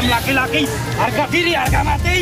Salam laki-laki, harga diri, harga mati.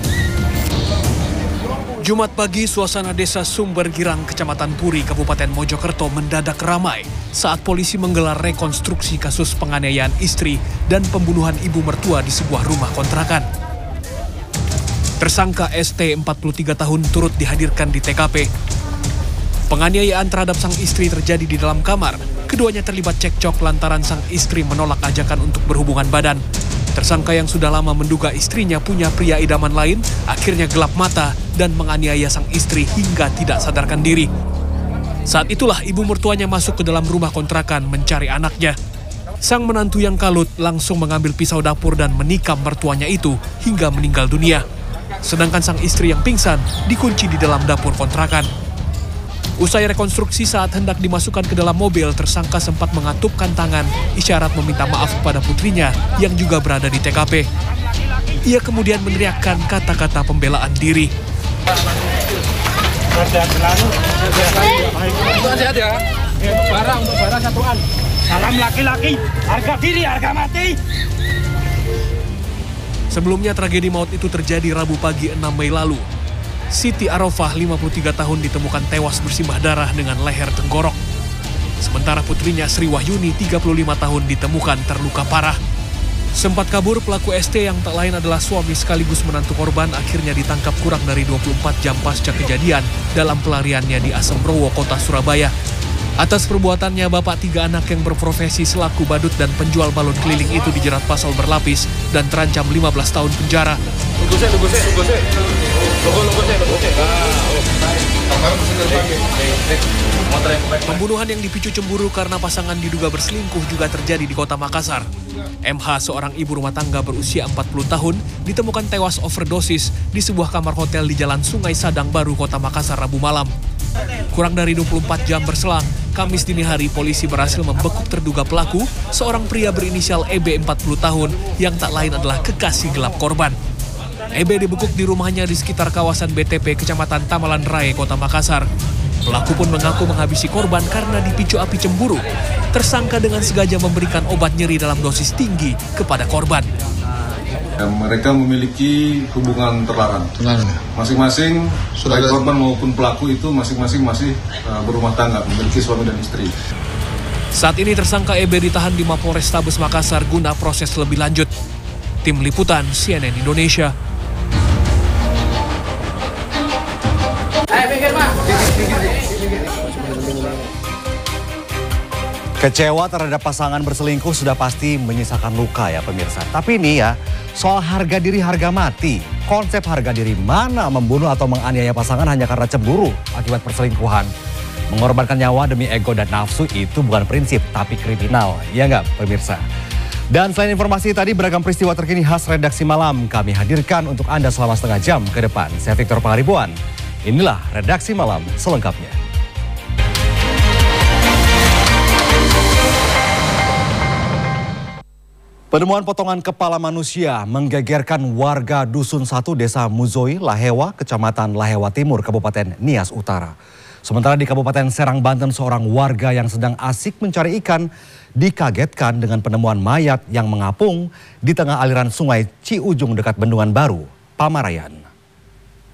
Jumat pagi, suasana desa Sumber Girang, Kecamatan Puri, Kabupaten Mojokerto mendadak ramai saat polisi menggelar rekonstruksi kasus penganiayaan istri dan pembunuhan ibu mertua di sebuah rumah kontrakan. Tersangka ST 43 tahun turut dihadirkan di TKP. Penganiayaan terhadap sang istri terjadi di dalam kamar. Keduanya terlibat cekcok lantaran sang istri menolak ajakan untuk berhubungan badan. Tersangka yang sudah lama menduga istrinya punya pria idaman lain, akhirnya gelap mata dan menganiaya sang istri hingga tidak sadarkan diri. Saat itulah ibu mertuanya masuk ke dalam rumah kontrakan mencari anaknya. Sang menantu yang kalut langsung mengambil pisau dapur dan menikam mertuanya itu hingga meninggal dunia. Sedangkan sang istri yang pingsan dikunci di dalam dapur kontrakan. Usai rekonstruksi saat hendak dimasukkan ke dalam mobil, tersangka sempat mengatupkan tangan, isyarat meminta maaf kepada putrinya yang juga berada di TKP. Ia kemudian meneriakkan kata-kata pembelaan diri. Salam laki-laki, harga diri, harga mati. Sebelumnya tragedi maut itu terjadi Rabu pagi 6 Mei lalu. Siti Arofah, 53 tahun, ditemukan tewas bersimbah darah dengan leher tenggorok. Sementara putrinya Sri Wahyuni, 35 tahun, ditemukan terluka parah. Sempat kabur, pelaku ST yang tak lain adalah suami sekaligus menantu korban akhirnya ditangkap kurang dari 24 jam pasca kejadian dalam pelariannya di Asembrowo, Kota Surabaya. Atas perbuatannya, bapak 3 anak yang berprofesi selaku badut dan penjual balon keliling itu dijerat pasal berlapis dan terancam 15 tahun penjara. Pembunuhan yang dipicu cemburu karena pasangan diduga berselingkuh juga terjadi di Kota Makassar. MH, seorang ibu rumah tangga berusia 40 tahun, ditemukan tewas overdosis di sebuah kamar hotel di Jalan Sungai Sadang Baru, Kota Makassar, Rabu malam. Kurang dari 24 jam berselang, Kamis dini hari polisi berhasil membekuk terduga pelaku, seorang pria berinisial EB 40 tahun yang tak lain adalah kekasih gelap korban. EB dibekuk di rumahnya di sekitar kawasan BTP Kecamatan Tamalan Raya, Kota Makassar. Pelaku pun mengaku menghabisi korban karena dipicu api cemburu. Tersangka dengan sengaja memberikan obat nyeri dalam dosis tinggi kepada korban. Mereka memiliki hubungan terlarang. Masing-masing, baik korban maupun pelaku itu masing-masing masih berumah tangga, memiliki suami dan istri. Saat ini tersangka EB ditahan di Mapolrestabes Makassar guna proses lebih lanjut. Tim Liputan CNN Indonesia. Kecewa terhadap pasangan berselingkuh sudah pasti menyisakan luka ya pemirsa. Tapi ini ya, soal harga diri harga mati. Konsep harga diri mana membunuh atau menganiaya pasangan hanya karena cemburu akibat perselingkuhan. Mengorbankan nyawa demi ego dan nafsu itu bukan prinsip tapi kriminal. Ya nggak pemirsa? Dan selain informasi tadi, beragam peristiwa terkini khas redaksi malam kami hadirkan untuk Anda selama setengah jam ke depan. Saya Victor Pangaribuan. Inilah redaksi malam selengkapnya. Penemuan potongan kepala manusia menggegerkan warga Dusun 1 Desa Muzoi, Lahewa, Kecamatan Lahewa Timur, Kabupaten Nias Utara. Sementara di Kabupaten Serang, Banten, seorang warga yang sedang asik mencari ikan dikagetkan dengan penemuan mayat yang mengapung di tengah aliran sungai Ciujung dekat Bendungan Baru, Pamarayan.